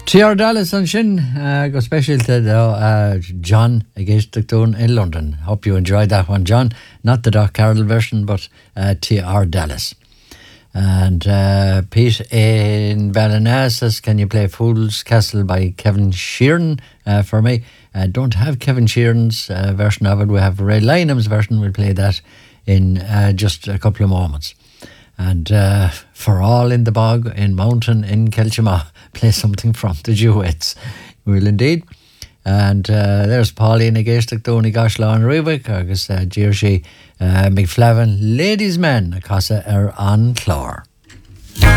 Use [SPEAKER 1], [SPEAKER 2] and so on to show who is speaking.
[SPEAKER 1] T.R. Dallas an sin go specialte John against Dún in London. Hope you enjoyed that one, John. Not the Doc Carroll version, but T.R. Dallas. And Pete in Ballina says, can you play Fool's Castle by Kevin Sheeran for me? Don't have Kevin Sheeran's version of it. We have Ray Lynham's version. We'll play that in just a couple of moments. And for all in the bog, in Mountain, in Kelchima, play something from the duets. Will indeed. And there's Pauline Agéisteach Dóni Gashla an Rubik, agus Jersey McFlavin, Ladies Men, Casa an Clár.